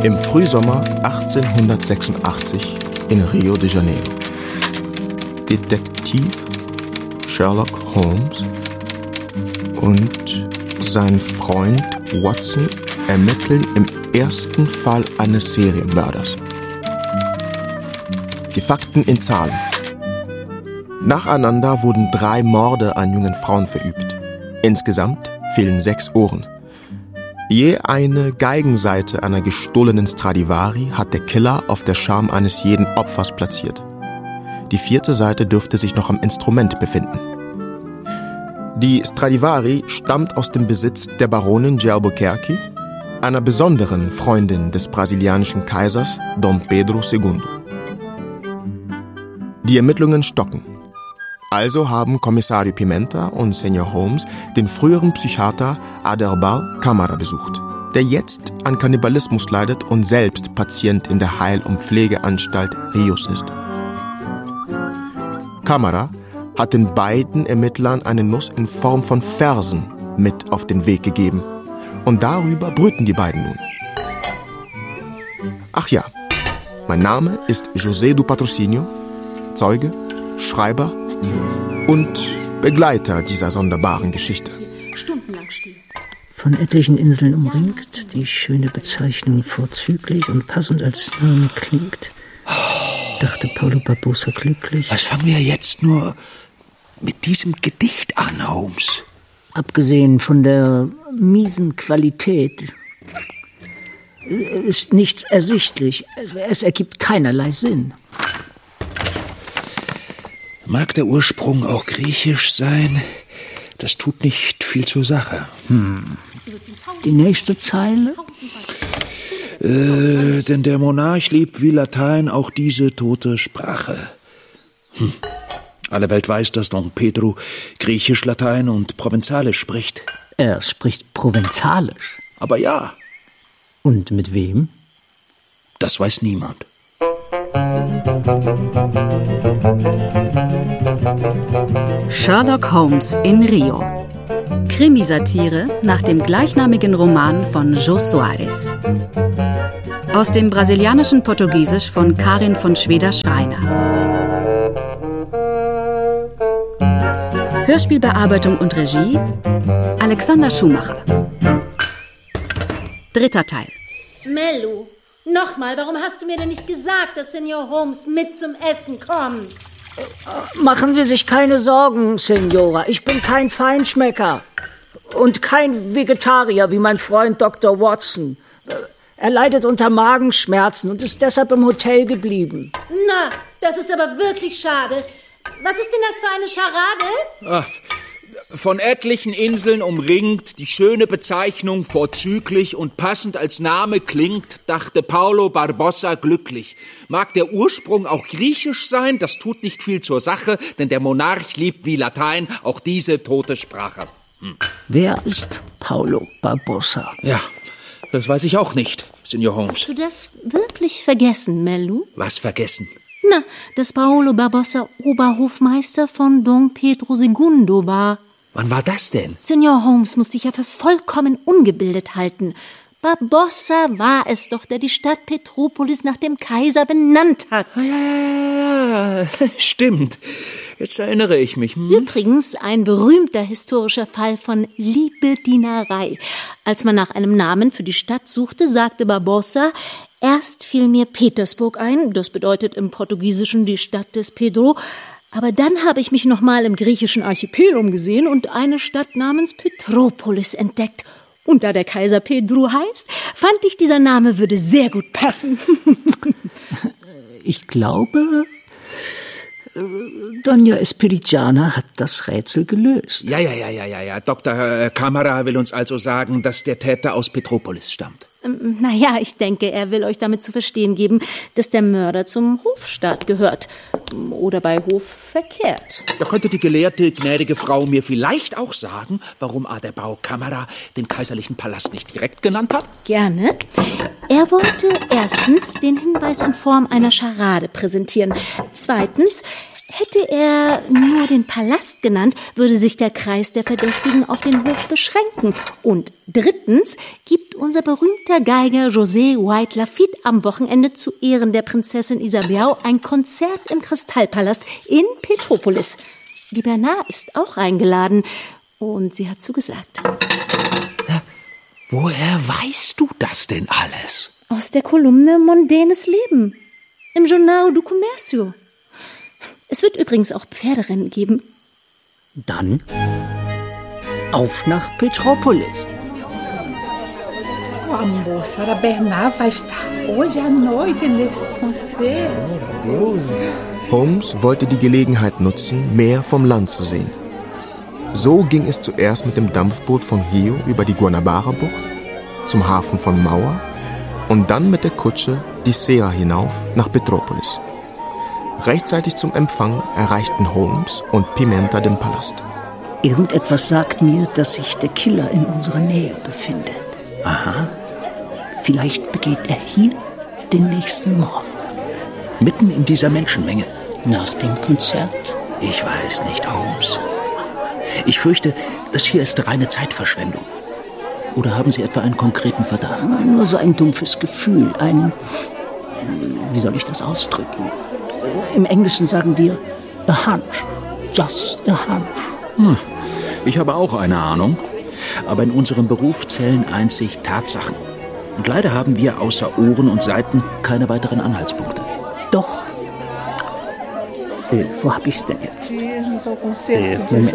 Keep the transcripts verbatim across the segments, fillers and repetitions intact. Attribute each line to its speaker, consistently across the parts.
Speaker 1: Im Frühsommer achtzehnhundertsechsundachtzig in Rio de Janeiro. Detektiv Sherlock Holmes und sein Freund Watson ermitteln im ersten Fall eines Serienmörders. Die Fakten in Zahlen. Nacheinander wurden drei Morde an jungen Frauen verübt. Insgesamt fehlen sechs Ohren. Je eine Geigenseite einer gestohlenen Stradivari hat der Killer auf der Scham eines jeden Opfers platziert. Die vierte Seite dürfte sich noch am Instrument befinden. Die Stradivari stammt aus dem Besitz der Baronin de Albuquerque, einer besonderen Freundin des brasilianischen Kaisers Dom Pedro Segundo. Die Ermittlungen stocken. Also haben Kommissario Pimenta und Senior Holmes den früheren Psychiater Adherbal Camara besucht, der jetzt an Kannibalismus leidet und selbst Patient in der Heil- und Pflegeanstalt Rios ist. Camara hat den beiden Ermittlern eine Nuss in Form von Versen mit auf den Weg gegeben. Und darüber brüten die beiden nun. Ach ja, mein Name ist José do Patrocínio, Zeuge, Schreiber und Begleiter dieser sonderbaren Geschichte.
Speaker 2: Von etlichen Inseln umringt, die schöne Bezeichnung vorzüglich und passend als Name klingt, dachte Paulo Barbosa glücklich.
Speaker 3: Was fangen wir jetzt nur mit diesem Gedicht an, Holmes?
Speaker 2: Abgesehen von der miesen Qualität ist nichts ersichtlich. Es ergibt keinerlei Sinn.
Speaker 3: Mag der Ursprung auch griechisch sein, das tut nicht viel zur Sache.
Speaker 2: Hm. Die nächste Zeile?
Speaker 3: Äh, denn der Monarch liebt wie Latein auch diese tote Sprache. Hm. Alle Welt weiß, dass Don Pedro Griechisch, Latein und Provenzalisch spricht.
Speaker 2: Er spricht Provenzalisch?
Speaker 3: Aber ja.
Speaker 2: Und mit wem?
Speaker 3: Das weiß niemand.
Speaker 4: Sherlock Holmes in Rio. Krimisatire nach dem gleichnamigen Roman von Jô Soares. Aus dem brasilianischen Portugiesisch von Karin von Schweder-Schreiner. Hörspielbearbeitung und Regie Alexander Schumacher. Dritter Teil.
Speaker 5: Mellu, nochmal, warum hast du mir denn nicht gesagt, dass Senior Holmes mit zum Essen kommt?
Speaker 2: Machen Sie sich keine Sorgen, Senora. Ich bin kein Feinschmecker. Und kein Vegetarier wie mein Freund Doktor Watson. Er leidet unter Magenschmerzen und ist deshalb im Hotel geblieben.
Speaker 5: Na, das ist aber wirklich schade. Was ist denn das für eine Scharade?
Speaker 3: Ach, von etlichen Inseln umringt, die schöne Bezeichnung vorzüglich und passend als Name klingt, dachte Paulo Barbosa glücklich. Mag der Ursprung auch griechisch sein, das tut nicht viel zur Sache, denn der Monarch liebt wie Latein auch diese tote Sprache. Hm.
Speaker 2: Wer ist Paulo Barbosa?
Speaker 3: Ja, das weiß ich auch nicht, Senior Holmes.
Speaker 5: Hast du das wirklich vergessen, Mellu?
Speaker 3: Was vergessen?
Speaker 5: Na, dass Paulo Barbosa Oberhofmeister von Dom Pedro Segundo war.
Speaker 3: Wann war das denn?
Speaker 5: Senior Holmes muss dich ja für vollkommen ungebildet halten. Barbosa war es doch, der die Stadt Petropolis nach dem Kaiser benannt hat.
Speaker 3: Ja, stimmt. Jetzt erinnere ich mich. Hm?
Speaker 5: Übrigens ein berühmter historischer Fall von Liebedienerei. Als man nach einem Namen für die Stadt suchte, sagte Barbosa: Erst fiel mir Petersburg ein, das bedeutet im Portugiesischen die Stadt des Pedro. Aber dann habe ich mich nochmal im griechischen Archipel umgesehen und eine Stadt namens Petropolis entdeckt. Und da der Kaiser Pedro heißt, fand ich, dieser Name würde sehr gut passen.
Speaker 2: Ich glaube, Dona Espiridiana hat das Rätsel gelöst.
Speaker 3: Ja, ja, ja, ja, ja, ja. Doktor Camara will uns also sagen, dass der Täter aus Petropolis stammt.
Speaker 5: Naja, ich denke, er will euch damit zu verstehen geben, dass der Mörder zum Hofstaat gehört. Oder bei Hof verkehrt.
Speaker 3: Da könnte die gelehrte, gnädige Frau mir vielleicht auch sagen, warum Adherbal Camara den kaiserlichen Palast nicht direkt genannt hat?
Speaker 5: Gerne. Er wollte erstens den Hinweis in Form einer Scharade präsentieren. Zweitens, Hätte er nur den Palast genannt, würde sich der Kreis der Verdächtigen auf den Hof beschränken. Und drittens gibt unser berühmter Geiger José White Lafitte am Wochenende zu Ehren der Prinzessin Isabeau ein Konzert im Kristallpalast in Petropolis. Die Bernard ist auch eingeladen und sie hat zugesagt.
Speaker 3: Woher weißt du das denn alles?
Speaker 5: Aus der Kolumne Mondänes Leben im Jornal du Commercio. Es wird übrigens auch Pferderennen geben.
Speaker 2: Dann auf nach Petropolis.
Speaker 6: A moça da Bernard vai estar hoje à noite nesse concerto.
Speaker 1: Holmes wollte die Gelegenheit nutzen, mehr vom Land zu sehen. So ging es zuerst mit dem Dampfboot von Rio über die Guanabara-Bucht zum Hafen von Mauer und dann mit der Kutsche die Serra hinauf nach Petropolis. Rechtzeitig zum Empfang erreichten Holmes und Pimenta den Palast.
Speaker 2: Irgendetwas sagt mir, dass sich der Killer in unserer Nähe befindet.
Speaker 3: Aha.
Speaker 2: Vielleicht begeht er hier den nächsten Mord.
Speaker 3: Mitten in dieser Menschenmenge.
Speaker 2: Nach dem Konzert?
Speaker 3: Ich weiß nicht, Holmes. Ich fürchte, das hier ist reine Zeitverschwendung. Oder haben Sie etwa einen konkreten Verdacht?
Speaker 2: Nur so ein dumpfes Gefühl, ein... Wie soll ich das ausdrücken? Im Englischen sagen wir a hunch, just a hunch.
Speaker 3: Hm. Ich habe auch eine Ahnung. Aber in unserem Beruf zählen einzig Tatsachen. Und leider haben wir außer Ohren und Seiten keine weiteren Anhaltspunkte.
Speaker 2: Doch. Äh, wo hab ich's denn jetzt?
Speaker 6: Äh, Moment.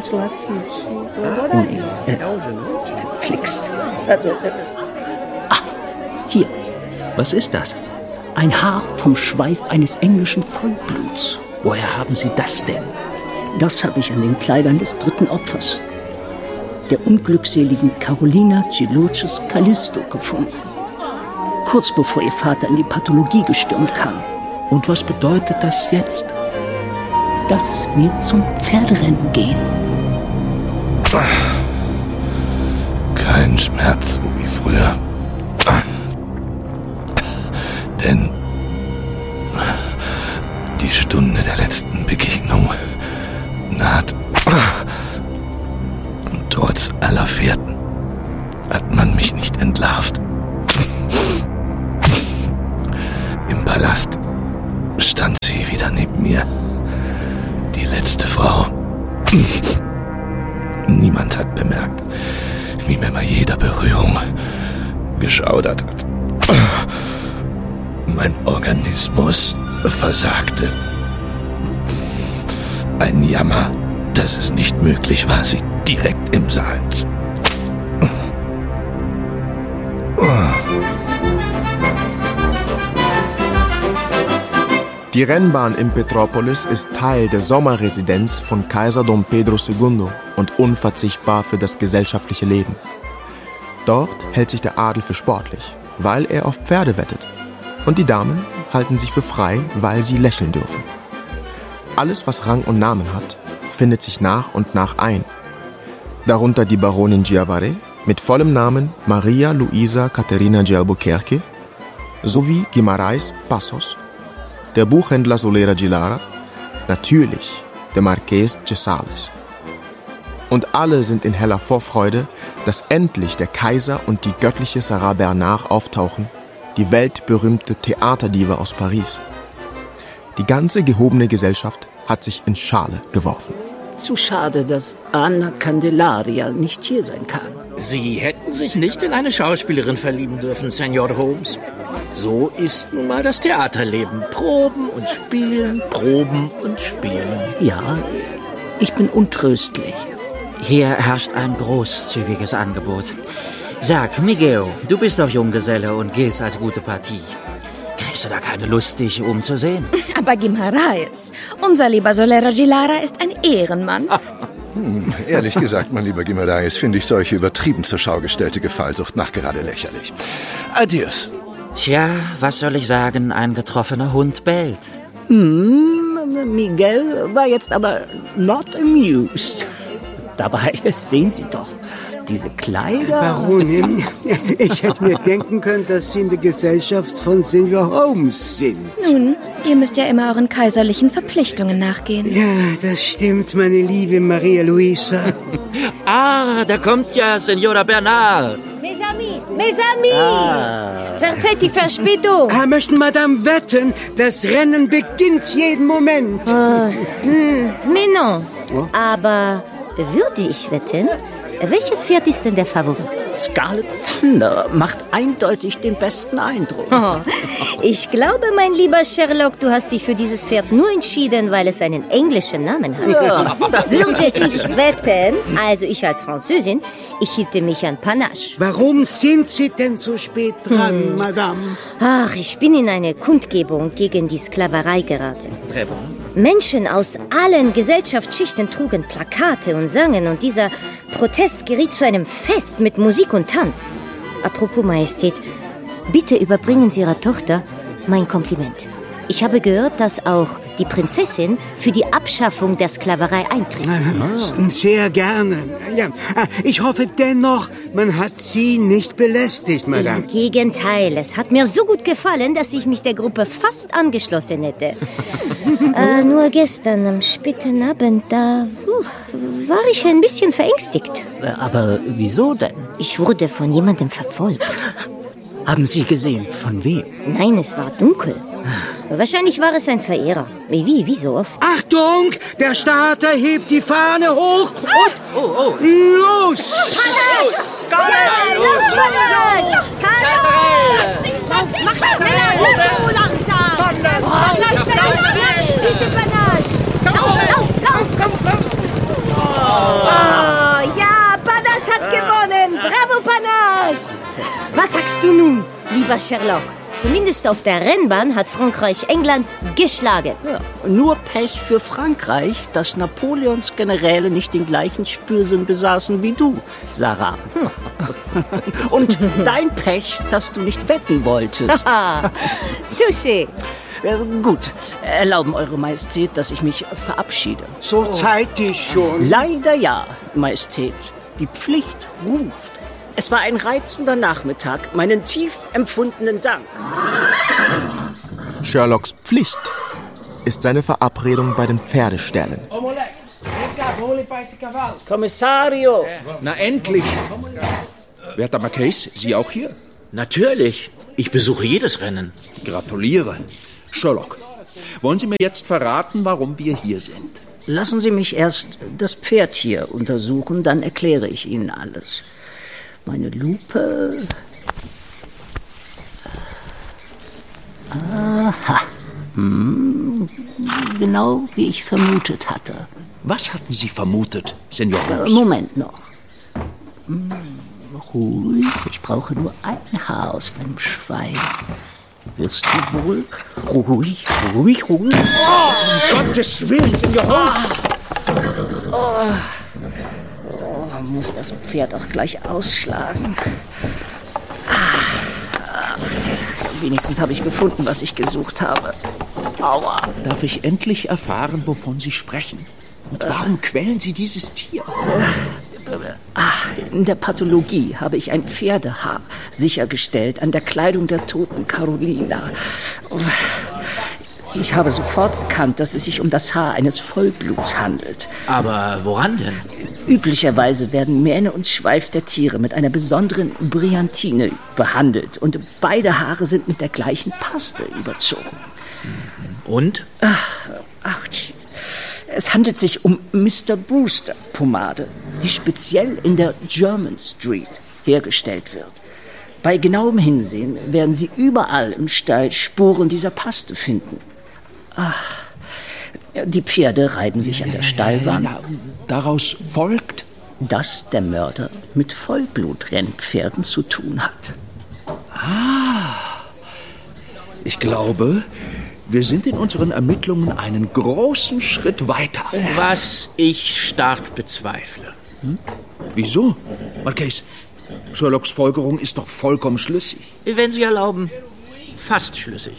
Speaker 2: Nee, äh, flixt. Äh, äh, ah, hier.
Speaker 3: Was ist das?
Speaker 2: Ein Haar vom Schweif eines englischen Vollbluts.
Speaker 3: Woher haben Sie das denn?
Speaker 2: Das habe ich an den Kleidern des dritten Opfers, der unglückseligen Carolina Giloches Callisto, gefunden. Kurz bevor ihr Vater in die Pathologie gestürmt kam.
Speaker 3: Und was bedeutet das jetzt?
Speaker 2: Dass wir zum Pferderennen gehen.
Speaker 7: Kein Schmerz, so wie früher. Denn die Stunde der letzten Begegnung naht. Und trotz aller Fährten hat man mich nicht entlarvt. Im Palast stand sie wieder neben mir. Die letzte Frau. Niemand hat bemerkt, wie mir bei jeder Berührung geschaudert hat. Mein Organismus versagte. Ein Jammer, dass es nicht möglich war, sie direkt im Saal zu...
Speaker 1: Die Rennbahn in Petropolis ist Teil der Sommerresidenz von Kaiser Dom Pedro Segundo und unverzichtbar für das gesellschaftliche Leben. Dort hält sich der Adel für sportlich, weil er auf Pferde wettet. Und die Damen halten sich für frei, weil sie lächeln dürfen. Alles, was Rang und Namen hat, findet sich nach und nach ein. Darunter die Baronin Giavare mit vollem Namen Maria Luisa Caterina de Albuquerque sowie Guimarães Passos, der Buchhändler Solera Gilara, natürlich der Marqués de Sales. Und alle sind in heller Vorfreude, dass endlich der Kaiser und die göttliche Sarah Bernard auftauchen, die weltberühmte Theaterdiva aus Paris. Die ganze gehobene Gesellschaft hat sich in Schale geworfen.
Speaker 2: Zu schade, dass Anna Candelaria nicht hier sein kann.
Speaker 8: Sie hätten sich nicht in eine Schauspielerin verlieben dürfen, Senor Holmes. So ist nun mal das Theaterleben. Proben und spielen, proben und spielen.
Speaker 2: Ja, ich bin untröstlich.
Speaker 9: Hier herrscht ein großzügiges Angebot. Sag, Miguel, du bist doch Junggeselle und giltst als gute Partie. Kriegst du da keine Lust, dich umzusehen?
Speaker 10: Aber Guimarães, unser lieber Solera Gilara ist ein Ehrenmann.
Speaker 7: Ah. Hm, ehrlich gesagt, mein lieber Guimarães, finde ich solche übertrieben zur Schau gestellte Gefallsucht nachgerade lächerlich. Adios.
Speaker 9: Tja, was soll ich sagen, ein getroffener Hund bellt.
Speaker 2: Hm, Miguel war jetzt aber not amused. Dabei sehen Sie doch, diese Kleider...
Speaker 11: Baronin, ich hätte mir denken können, dass Sie in der Gesellschaft von Senior Holmes sind.
Speaker 10: Nun, ihr müsst ja immer euren kaiserlichen Verpflichtungen nachgehen.
Speaker 11: Ja, das stimmt, meine liebe Maria Luisa.
Speaker 9: Ah, da kommt ja Senora Bernard.
Speaker 12: Mes amis, mes amis! Ah. Verzeiht die Verspätung.
Speaker 11: Ah, möchten Madame wetten, das Rennen beginnt jeden Moment.
Speaker 12: Uh, hm, mais non. Oh? Aber würde ich wetten, welches Pferd ist denn der Favorit?
Speaker 2: Scarlet Thunder macht eindeutig den besten Eindruck.
Speaker 12: Oh, ich glaube, mein lieber Sherlock, du hast dich für dieses Pferd nur entschieden, weil es einen englischen Namen hat. Ja. Würde ich wetten, also ich als Französin, ich hielte mich an Panache.
Speaker 11: Warum sind Sie denn so spät dran, hm. Madame?
Speaker 12: Ach, ich bin in eine Kundgebung gegen die Sklaverei geraten.
Speaker 9: Très bon.
Speaker 12: Menschen aus allen Gesellschaftsschichten trugen Plakate und sangen und dieser Protest geriet zu einem Fest mit Musik und Tanz. Apropos Majestät, bitte überbringen Sie Ihrer Tochter mein Kompliment. Ich habe gehört, dass auch die Prinzessin für die Abschaffung der Sklaverei eintritt.
Speaker 11: Ah. Sehr gerne. Ja. Ich hoffe dennoch, man hat Sie nicht belästigt, Madame.
Speaker 12: Im Gegenteil, es hat mir so gut gefallen, dass ich mich der Gruppe fast angeschlossen hätte. äh, nur gestern am späten Abend, da uh, war ich ein bisschen verängstigt.
Speaker 2: Aber wieso denn?
Speaker 12: Ich wurde von jemandem verfolgt.
Speaker 2: Haben Sie gesehen, von wem?
Speaker 12: Nein, es war dunkel. Wahrscheinlich war es ein Verehrer. Wie, wie so oft.
Speaker 11: Achtung! Der Starter hebt die Fahne hoch und oh, oh. los!
Speaker 12: Panache! Ja, los, Panache! Panache! Mach schneller, so langsam! Panache, schneller! Stüte Panache! Lauf, lauf, lauf! Komm, komm, komm! Oh, ja, Panache hat gewonnen! Bravo, Panache! Was sagst du nun, lieber Sherlock? Zumindest auf der Rennbahn hat Frankreich England geschlagen.
Speaker 2: Ja, nur Pech für Frankreich, dass Napoleons Generäle nicht den gleichen Spürsinn besaßen wie du, Sarah. Hm. Und dein Pech, dass du nicht wetten wolltest.
Speaker 12: Touché.
Speaker 2: Äh, gut, erlauben Eure Majestät, dass ich mich verabschiede.
Speaker 11: So zeitig schon.
Speaker 2: Leider ja, Majestät. Die Pflicht ruft. Es war ein reizender Nachmittag. Meinen tief empfundenen Dank.
Speaker 1: Sherlocks Pflicht ist seine Verabredung bei den Pferdeställen.
Speaker 2: Kommissario!
Speaker 3: Na endlich! Werter Marquis, Sie auch hier?
Speaker 8: Natürlich. Ich besuche jedes Rennen.
Speaker 3: Gratuliere. Sherlock, wollen Sie mir jetzt verraten, warum wir hier sind?
Speaker 2: Lassen Sie mich erst das Pferd hier untersuchen, dann erkläre ich Ihnen alles. Meine Lupe. Aha. Hm. Genau wie ich vermutet hatte.
Speaker 3: Was hatten Sie vermutet, Senor Holmes?
Speaker 2: Moment noch. Hm. Ruhig, ich brauche nur ein Haar aus deinem Schweif. Wirst du wohl? Ruhig, ruhig, ruhig.
Speaker 3: Oh, um Gottes Willen, Senor Holmes!
Speaker 2: Oh. Oh, muss das Pferd auch gleich ausschlagen. Ah. Wenigstens habe ich gefunden, was ich gesucht habe. Aua.
Speaker 3: Darf ich endlich erfahren, wovon Sie sprechen? Und warum quälen Sie dieses Tier?
Speaker 2: Ach, in der Pathologie habe ich ein Pferdehaar sichergestellt an der Kleidung der toten Carolina. Ich habe sofort erkannt, dass es sich um das Haar eines Vollbluts handelt.
Speaker 8: Aber woran denn?
Speaker 2: Üblicherweise werden Mähne und Schweif der Tiere mit einer besonderen Brilantine behandelt und beide Haare sind mit der gleichen Paste überzogen.
Speaker 8: Und?
Speaker 2: Ach, ach, es handelt sich um Mister Brewster Pomade, die speziell in der Jermyn Street hergestellt wird. Bei genauem Hinsehen werden Sie überall im Stall Spuren dieser Paste finden. Ach, die Pferde reiben sich an der Stallwand.
Speaker 3: Ja, daraus folgt,
Speaker 2: dass der Mörder mit Vollblutrennpferden zu tun hat.
Speaker 3: Ah, ich glaube, wir sind in unseren Ermittlungen einen großen Schritt weiter.
Speaker 8: Was ich stark bezweifle.
Speaker 3: Hm? Wieso? Marquis, Sherlocks Folgerung ist doch vollkommen schlüssig.
Speaker 8: Wenn Sie erlauben, fast schlüssig.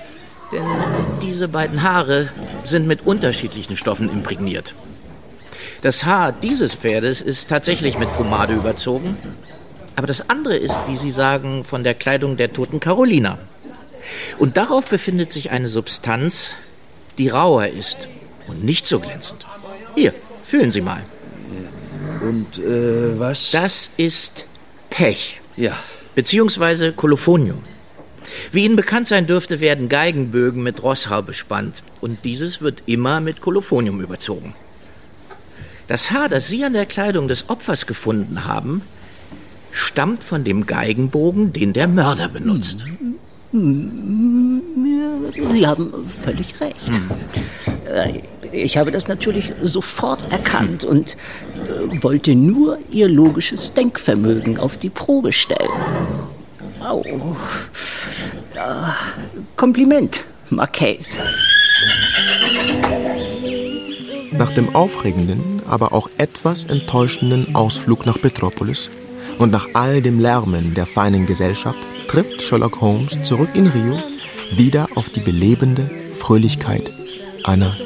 Speaker 8: Denn diese beiden Haare sind mit unterschiedlichen Stoffen imprägniert. Das Haar dieses Pferdes ist tatsächlich mit Pomade überzogen. Aber das andere ist, wie Sie sagen, von der Kleidung der toten Carolina. Und darauf befindet sich eine Substanz, die rauer ist und nicht so glänzend. Hier, fühlen Sie mal.
Speaker 11: Und äh, was?
Speaker 8: Das ist Pech.
Speaker 11: Ja.
Speaker 8: Beziehungsweise Kolophonium. Wie Ihnen bekannt sein dürfte, werden Geigenbögen mit Rosshaar bespannt. Und dieses wird immer mit Kolophonium überzogen. Das Haar, das Sie an der Kleidung des Opfers gefunden haben, stammt von dem Geigenbogen, den der Mörder benutzt.
Speaker 2: Sie haben völlig recht. Hm. Ich habe das natürlich sofort erkannt und wollte nur Ihr logisches Denkvermögen auf die Probe stellen. Au. Ja, Kompliment, Marquise.
Speaker 1: Nach dem aufregenden, aber auch etwas enttäuschenden Ausflug nach Petropolis und nach all dem Lärmen der feinen Gesellschaft trifft Sherlock Holmes zurück in Rio wieder auf die belebende Fröhlichkeit einer